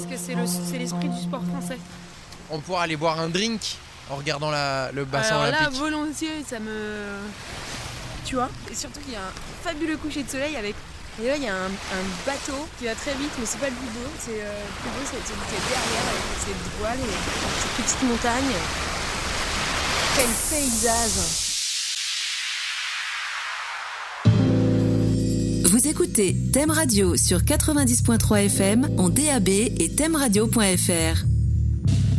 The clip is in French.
parce que c'est l'esprit du sport français. On pourra aller boire un drink en regardant le bassin Alors olympique. là, volontiers, ça me... Tu vois. Et surtout qu'il y a un fabuleux coucher de soleil avec... Et là, il y a un bateau qui va très vite, mais c'est pas le plus beau. Le plus beau, c'est celui qui est derrière, avec ses voiles et ces petites montagnes. Quel paysage! Vous écoutez Thème Radio sur 90.3 FM en DAB et thèmeradio.fr.